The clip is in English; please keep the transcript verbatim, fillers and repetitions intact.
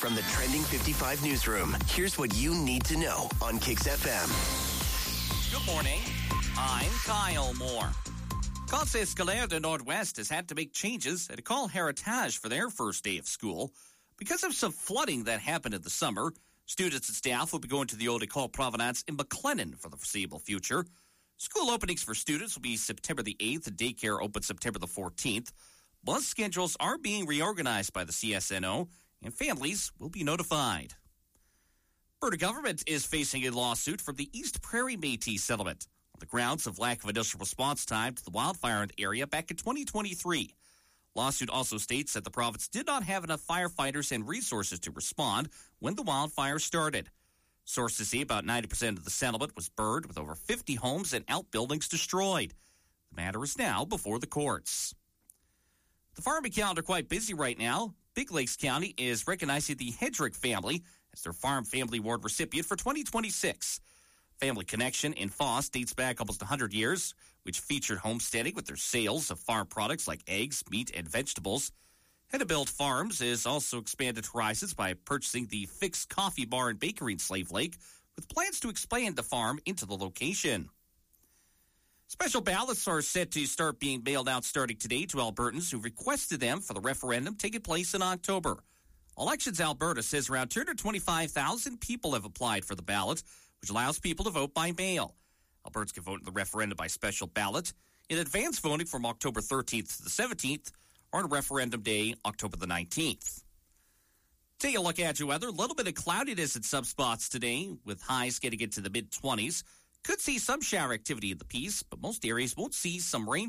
From the Trending fifty-five newsroom, here's what you need to know on Kix F M. Good morning. I'm Kyle Moore. Conseil Scolaire de Nord-Ouest has had to make changes at École Héritage for their first day of school. Because of some flooding that happened in the summer, students and staff will be going to the old École Provenance in McLennan for the foreseeable future. School openings for students will be September the eighth, and daycare opens September the fourteenth. Bus schedules are being reorganized by the C S N O, and families will be notified. Alberta government is facing a lawsuit from the East Prairie Métis settlement on the grounds of lack of initial response time to the wildfire in the area back in twenty twenty-three. Lawsuit also states that the province did not have enough firefighters and resources to respond when the wildfire started. Sources say about ninety percent of the settlement was burned, with over fifty homes and outbuildings destroyed. The matter is now before the courts. The farming calendar quite busy right now. Big Lakes County is recognizing the Hedrick family as their Farm Family Award recipient for twenty twenty-six. Family Connection in Foss dates back almost one hundred years, which featured homesteading with their sales of farm products like eggs, meat, and vegetables. Hennebilt Farms is also expanded horizons by purchasing the Fix Coffee Bar and Bakery in Slave Lake, with plans to expand the farm into the location. Special ballots are set to start being mailed out starting today to Albertans who requested them for the referendum taking place in October. Elections Alberta says around two hundred twenty-five thousand people have applied for the ballot, which allows people to vote by mail. Albertans can vote in the referendum by special ballot, in advance voting from October thirteenth to the seventeenth, or on referendum day, October the nineteenth. Take a look at your weather. A little bit of cloudiness at some spots today, with highs getting into the mid-twenties. Could see some shower activity in the piece, but most areas won't see some rain.